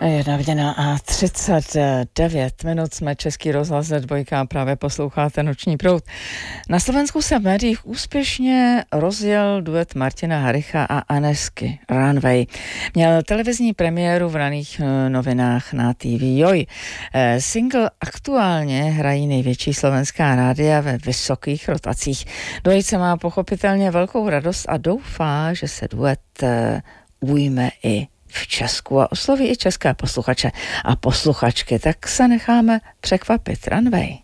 1:39 jsme Český rozhlas dvojka, právě posloucháte Noční proud. Na Slovensku se v médiích úspěšně rozjel duet Martina Haricha a Anesky Runway. Měl televizní premiéru v raných novinách na TV Joj. Single aktuálně hrají největší slovenská rádia ve vysokých rotacích. Dvojice má pochopitelně velkou radost a doufá, že se duet ujme i v Česku a osloví i české posluchače a posluchačky, tak se necháme překvapit. Runway.